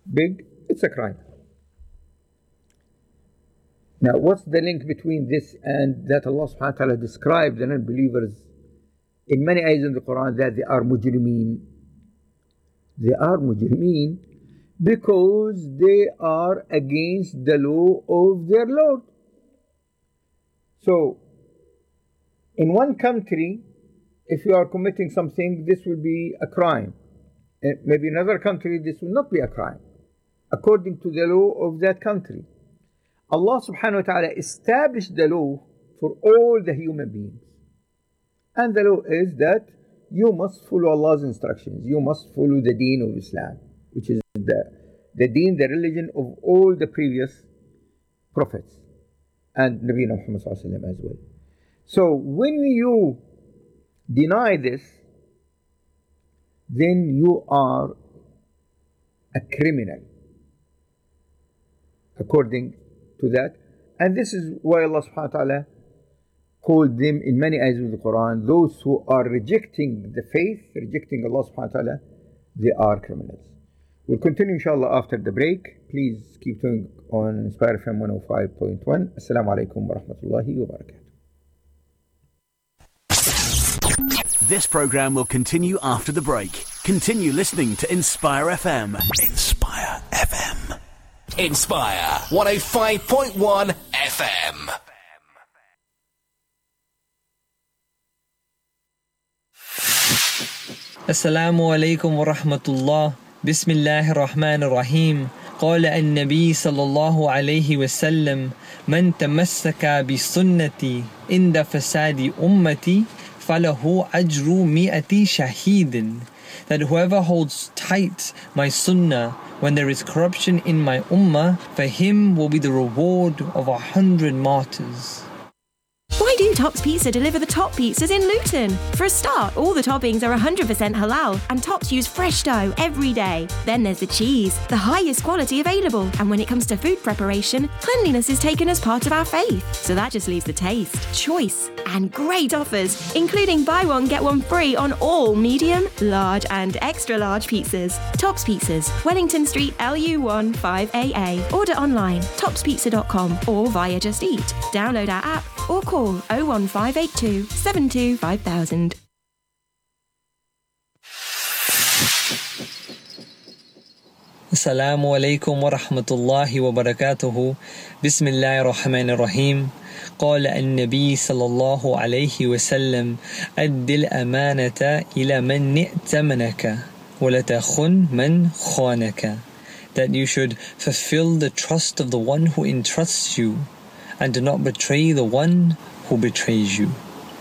big, it's a crime. Now, what's the link between this and that Allah subhanahu wa ta'ala described the non-believers in many ayahs in the Quran that they are mujrimeen? They are mujrimeen because they are against the law of their Lord. So, in one country, if you are committing something, this will be a crime. Maybe in another country, this will not be a crime, according to the law of that country. Allah subhanahu wa ta'ala established the law for all the human beings. And the law is that you must follow Allah's instructions. You must follow the deen of Islam, which is the deen, the religion of all the previous prophets and Nabi Muhammad sallallahu alaihi wasallam as well. So when you deny this, then you are a criminal according to that. And this is why Allah subhanahu wa ta'ala called them in many ayahs of the Quran, those who are rejecting the faith, rejecting Allah subhanahu wa ta'ala, they are criminals. We'll continue inshallah after the break. Please keep tuned on Inspire FM 105.1. Assalamu alaikum wa rahmatullahi wa barakatuh. This program will continue after the break. Continue listening to Inspire FM. Inspire FM. Inspire 105.1 FM. Assalamu alaikum wa rahmatullah. Bismillahir Rahmanir Rahim. قال النبي صلى الله عليه وسلم من تمسك بسنتي عند فساد أمتي فله أجر 100 شهيد. That whoever holds tight my sunnah when there is corruption in my ummah, for him will be the reward of 100 martyrs. Why do Tops Pizza deliver the top pizzas in Luton? For a start, all the toppings are 100% halal and Tops use fresh dough every day. Then there's the cheese, the highest quality available. And when it comes to food preparation, cleanliness is taken as part of our faith. So that just leaves the taste, choice, and great offers, including buy one, get one free on all medium, large, and extra large pizzas. Tops Pizzas, Wellington Street, LU1 5AA. Order online, topspizza.com or via Just Eat. Download our app or call 01582 72 5000. Assalamu alaikum wa rahmatullahi wa barakatuhu. Bismillahir Rahmanir Rahim. قال النبي صلى الله عليه وسلم أد الأمانة إلى من ائتمنك ولا تخن من خانك. That you should fulfill the trust of the one who entrusts you and do not betray the one who betrays you.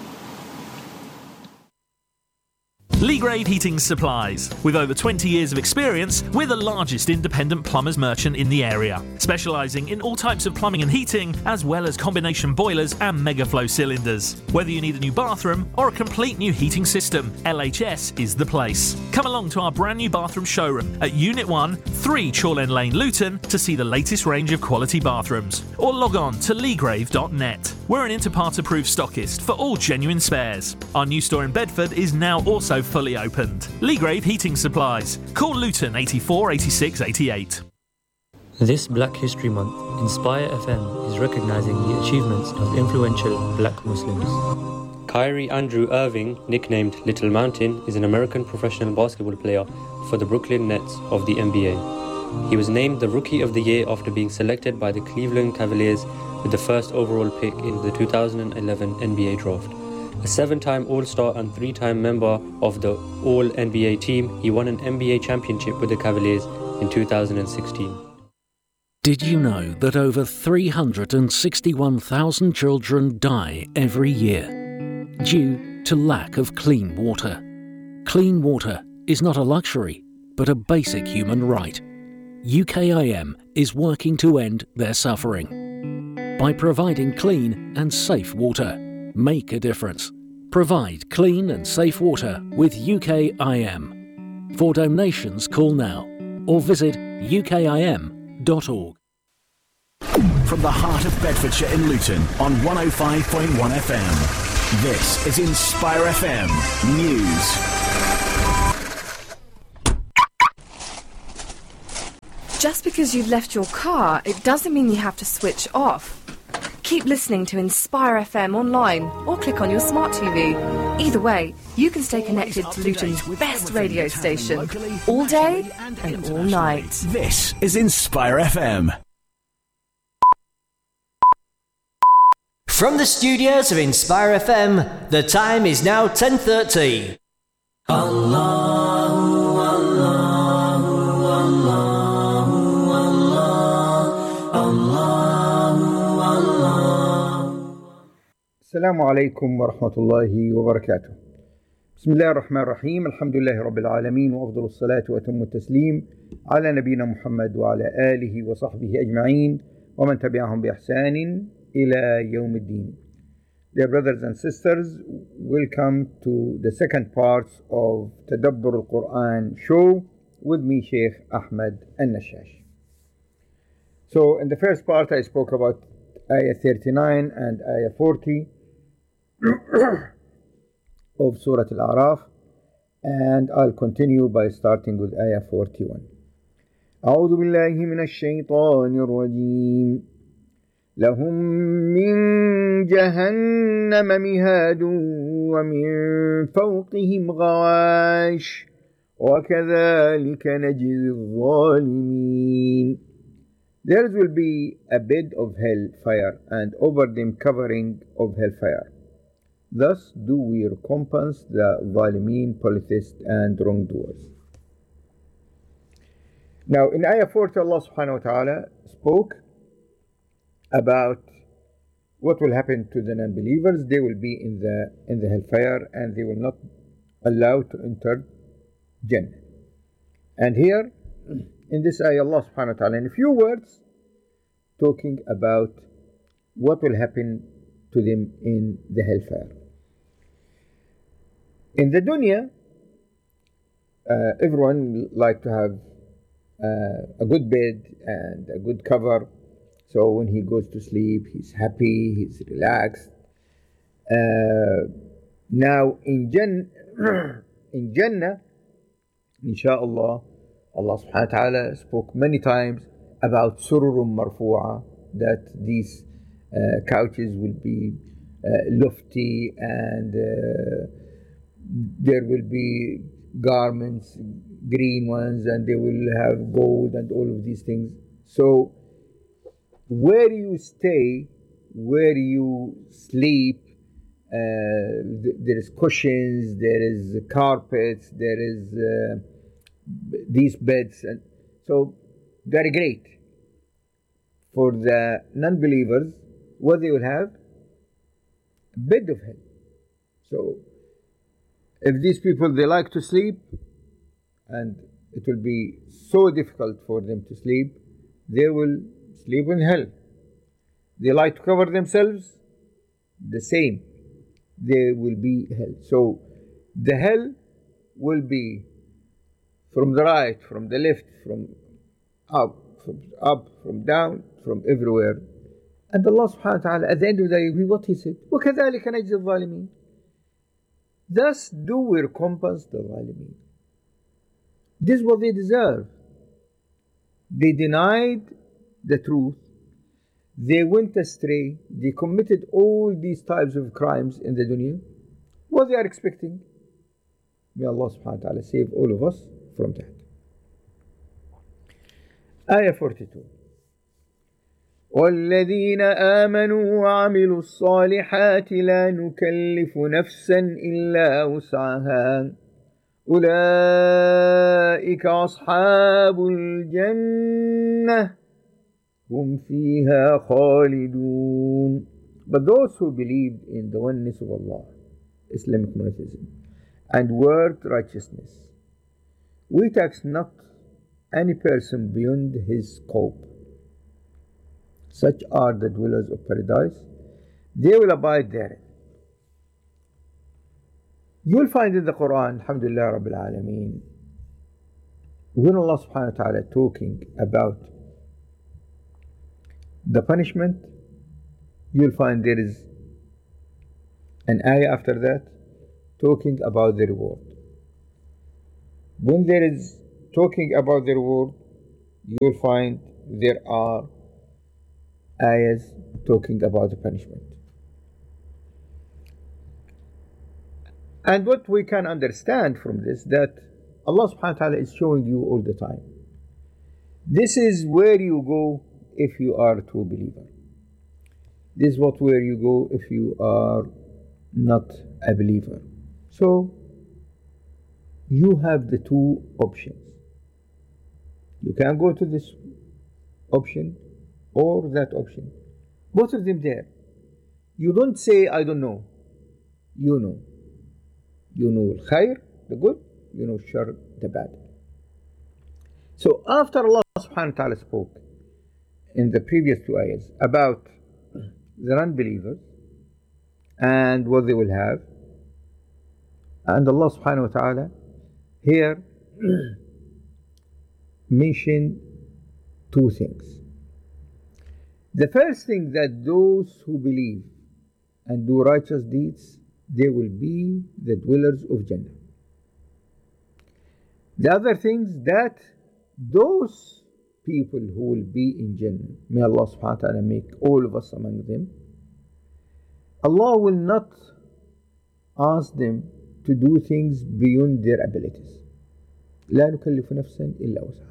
Leagrave Heating Supplies. With over 20 years of experience, we're the largest independent plumbers merchant in the area, specialising in all types of plumbing and heating, as well as combination boilers and megaflow cylinders. Whether you need a new bathroom or a complete new heating system, LHS is the place. Come along to our brand new bathroom showroom at Unit 1, 3 Chorlend Lane, Luton, to see the latest range of quality bathrooms. Or log on to leagrave.net. We're an Interpart-approved stockist for all genuine spares. Our new store in Bedford is now also fully opened. Leagrave Heating Supplies. Call Luton 84 86 88. This Black History Month, Inspire FM is recognising the achievements of influential black Muslims. Kyrie Andrew Irving, nicknamed Little Mountain, is an American professional basketball player for the Brooklyn Nets of the NBA. He was named the Rookie of the Year after being selected by the Cleveland Cavaliers with the first overall pick in the 2011 NBA draft. A 7-time All-Star and 3-time member of the All-NBA team, he won an NBA championship with the Cavaliers in 2016. Did you know that over 361,000 children die every year due to lack of clean water? Clean water is not a luxury, but a basic human right. UKIM is working to end their suffering. By providing clean and safe water, make a difference. Provide clean and safe water with UKIM. For donations, call now or visit ukim.org. From the heart of Bedfordshire in Luton on 105.1 FM. This is Inspire FM News. Just because you've left your car, it doesn't mean you have to switch off. Keep listening to Inspire FM online or click on your smart TV. Either way, you can stay connected to Luton's best radio station all day and all night. This is Inspire FM. From the studios of Inspire FM, the time is now 10:30. Allahu, Allahu, Allahu, Allahu, Allahu. Assalamu alaikum wa rahmatullahi wa barakatuh. Bismillah ar-Rahman ar-Rahim. Alhamdulillahi Rabbil Alameen. Wa afdalu salatu wa atammu taslim ala nabina Muhammad wa ala alihi wa sahbihi ajma'een wa man tabi'ahum bi ihsanin ila yawm ad-din. Dear brothers and sisters, welcome to the second part of Tadabbur al-Quran show with me, Sheikh Ahmed Al-Nashash. So in the first part I spoke about Ayah 39 and Ayah 40 of Surah Al-A'raf, and I'll continue by starting with Ayah 41. أعوذ بالله من الشيطان الرجيم لهم من جهنم مهاد ومن فوقهم غواش وكذلك نجزي الظالمين. There will be a bed of hell fire and over them covering of hellfire. Thus do we recompense the Zalimeen, polytheists and wrongdoers. Now in Ayah 40 Allah subhanahu wa ta'ala spoke about what will happen to the non-believers. They will be in the hellfire and they will not allowed to enter Jannah. And here in this ayah Allah subhanahu wa ta'ala in a few words talking about what will happen to them in the hellfire. In the dunya, everyone like to have a good bed and a good cover. So when he goes to sleep, he's happy, he's relaxed. Now in Jannah, inshallah, Allah subhanahu wa ta'ala spoke many times about sururum marfu'a, that these couches will be lofty and there will be garments, green ones, and they will have gold and all of these things. So where you stay, where you sleep, there is cushions, there is carpets, there is these beds, and so very great. For the non-believers, what they will have? A bed of hell. So if these people, they like to sleep, and it will be so difficult for them to sleep, they will sleep in hell. They like to cover themselves, the same. They will be hell. So the hell will be from the right, from the left, from up, from down, from everywhere. And Allah subhanahu wa ta'ala at the end of the day, what he said, وَكَذَلِكَ نَجْزِي الظَّالِمِينَ. Thus do we recompense the Zalimeen. This is what they deserve. They denied the truth. They went astray. They committed all these types of crimes in the dunya. What they are expecting? May Allah subhanahu wa ta'ala save all of us from that. Ayah 42. والذين آمنوا وعملوا الصالحات لا نكلف نفسا إلا وسعها أولئك أصحاب الجنة هم فيها خالدون. But those who believed in the oneness of Allah, Islamic monotheism, and worked righteousness, we tax not any person beyond his scope. Such are the dwellers of paradise. They will abide therein. You will find in the Quran, Alhamdulillah Rabbil Alameen, when Allah subhanahu wa ta'ala talking about the punishment, you will find there is an ayah after that talking about the reward. When there is talking about the reward, you'll find there are ayahs talking about the punishment. And what we can understand from this, that Allah subhanahu wa ta'ala is showing you all the time. This is where you go if you are a true believer. This is where you go if you are not a believer. So you have the two options. You can go to this option or that option. Both of them there. You don't say, I don't know. You know. You know khair, the good. You know shar, the bad. So after Allah subhanahu wa ta'ala spoke in the previous two ayahs about the non-believers and what they will have, and Allah subhanahu wa ta'ala here mentioned two things. The first thing, that those who believe and do righteous deeds, they will be the dwellers of Jannah. The other things, that those people who will be in Jannah, may Allah subhanahu wa ta'ala make all of us among them, Allah will not ask them to do things beyond their abilities. لا نكلف نفسا إلا وسعها.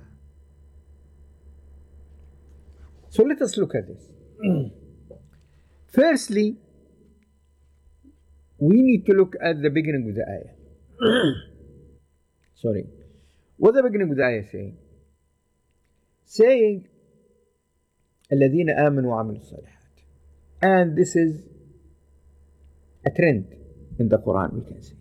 So let us look at this. Firstly, we need to look at the beginning of the ayah. Sorry. What the beginning of the ayah saying? Saying, الذين آمنوا وعملوا الصالحات. And this is a trend in the Quran, we can say.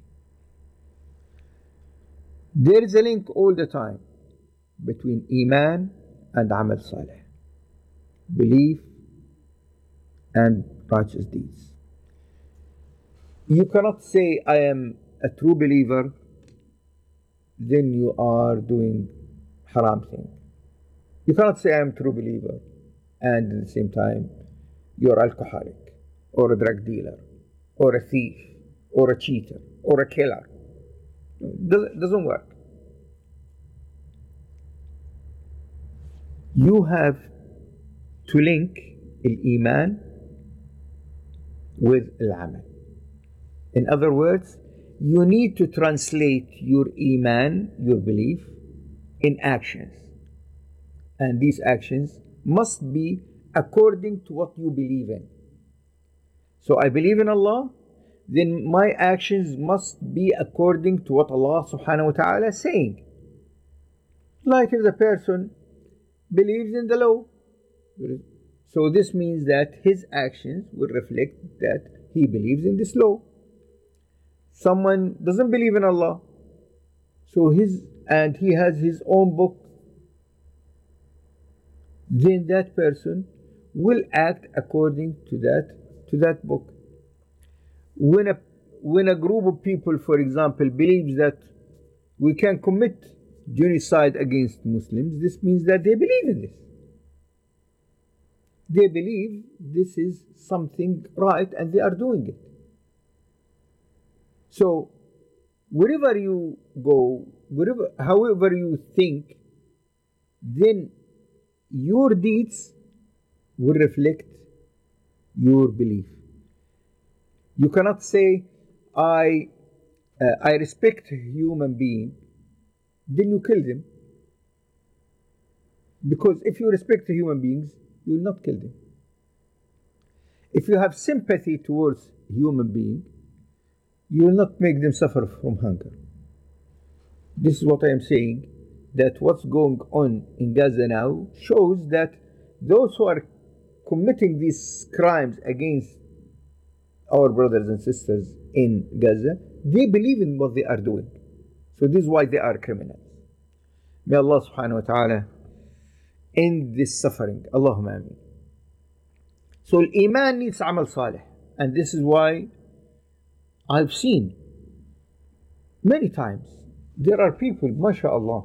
There is a link all the time between Iman and Amal Salih, belief and righteous deeds. You cannot say, I am a true believer, then you are doing haram thing. You cannot say, I am a true believer, and at the same time, you are alcoholic, or a drug dealer, or a thief, or a cheater, or a killer. Doesn't work. You have to link al-Iman with al-Amal. In other words, you need to translate your Iman, your belief, in actions. And these actions must be according to what you believe in. So I believe in Allah, then my actions must be according to what Allah subhanahu wa ta'ala is saying. Like if the person believes in the law, so this means that his actions will reflect that he believes in this law. Someone doesn't believe in Allah, so he has his own book, then that person will act according to that book. When a group of people, for example, believes that we can commit genocide against Muslims, this means that they believe in this. They believe this is something right and they are doing it. So wherever you go, however you think, then your deeds will reflect your belief. You cannot say, I respect a human being, then you kill them. Because if you respect the human beings, you will not kill them. If you have sympathy towards a human being, you will not make them suffer from hunger. This is what I am saying, that what's going on in Gaza now shows that those who are committing these crimes against our brothers and sisters in Gaza, they believe in what they are doing. So this is why they are criminals. May Allah subhanahu wa ta'ala end this suffering. Allahumma ameen. So Iman needs Amal Salih. And this is why I've seen many times there are people, mashallah,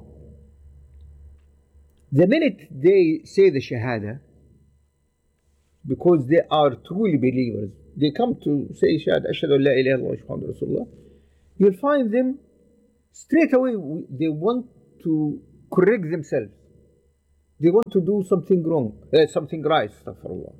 the minute they say the Shahada, because they are truly believers, they come to say Shahada, Ashhadu an la ilaha illallah wa ashhadu anna Rasulullah, you'll find them straight away, they want to correct themselves. They want to do something wrong, something right, astaghfirullah.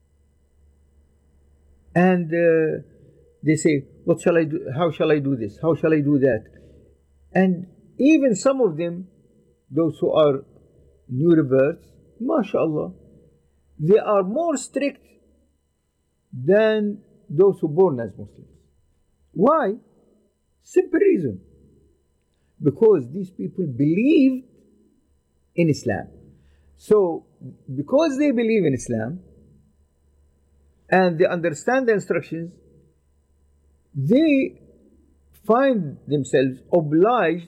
And they say, what shall I do? How shall I do this? How shall I do that? And even some of them, those who are new reverts, mashallah, they are more strict than those who born as Muslims. Why? Simple reason. Because these people believed in Islam. So, because they believe in Islam and they understand the instructions, they find themselves obliged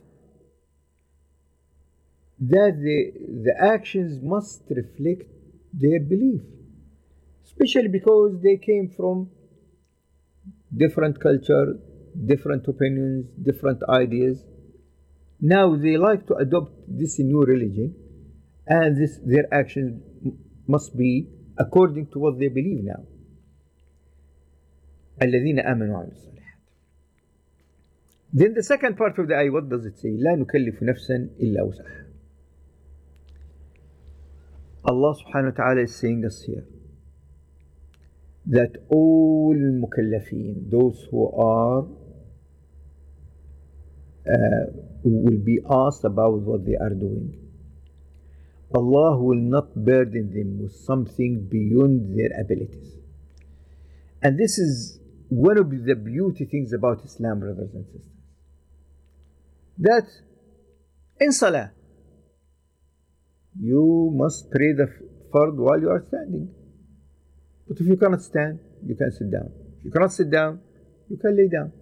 that the actions must reflect their belief, especially because they came from different culture, different opinions, different ideas. Now they like to adopt this new religion, and their actions must be according to what they believe now. الذين آمنوا وعملوا الصالحات. Then the second part of the ayah, what does it say? لا نكلف نفسا إلا وسعها. Allah subhanahu wa ta'ala is saying us here that all mukallafeen, those who are will be asked about what they are doing, Allah will not burden them with something beyond their abilities. And this is one of the beauty things about Islam, brothers and sisters, that in Salah you must pray the fard while you are standing. But if you cannot stand, you can sit down. If you cannot sit down, you can lay down.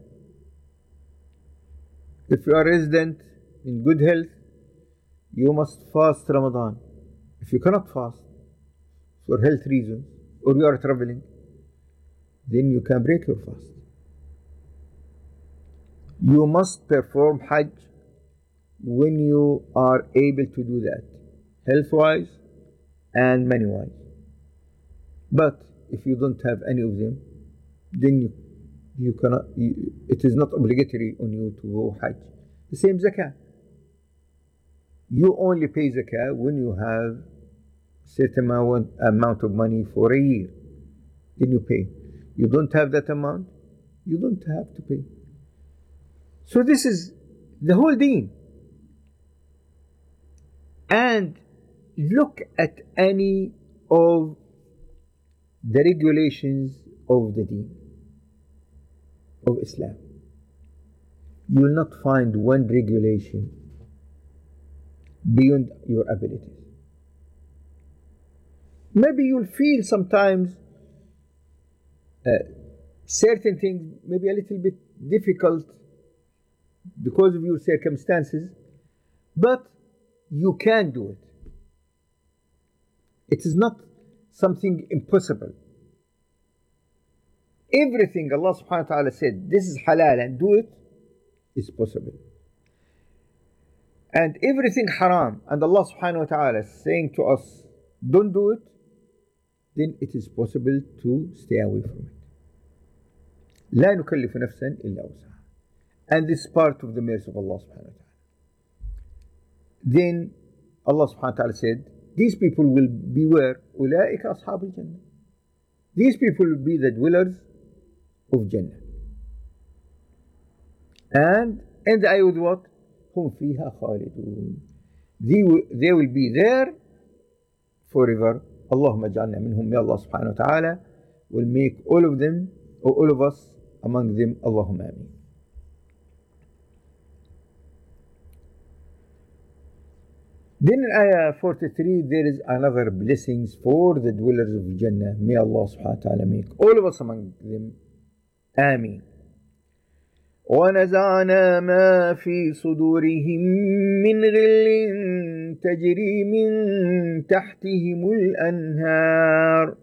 If you are resident in good health, you must fast Ramadan. If you cannot fast for health reasons, or you are traveling, then you can break your fast. You must perform Hajj when you are able to do that, health-wise and money-wise. But if you don't have any of them, then you cannot. It is not obligatory on you to go Hajj. The same zakah. You only pay zakah when you have certain amount of money for a year. Then you pay. You don't have that amount, you don't have to pay. So this is the whole deen. And look at any of the regulations of the deen of Islam. You will not find one regulation beyond your abilities. Maybe you'll feel sometimes certain things may be a little bit difficult because of your circumstances, but you can do it. It is not something impossible. Everything Allah subhanahu wa ta'ala said, this is halal and do it, is possible. And everything haram and Allah subhanahu wa ta'ala is saying to us, don't do it, then it is possible to stay away from it. لا نكلف نفسا إلا وسعها. And this is part of the mercy of Allah subhanahu wa ta'ala. Then Allah subhanahu wa ta'ala said, these people will be where? أولئك أصحاب الجنة. These people will be the dwellers of Jannah. And the ayah with what? هم فيها خالدون. They will be there forever. Allahumma ja'alna minhum. May Allah subhanahu wa ta'ala will make all of them, or all of us among them. Allahumma ameen. Then in ayah 43, there is another blessings for the dwellers of Jannah. May Allah subhanahu wa ta'ala make all of us among them. Ameen. ونزعنا ما في صدورهم من غل تجري من تحتهم الأنهار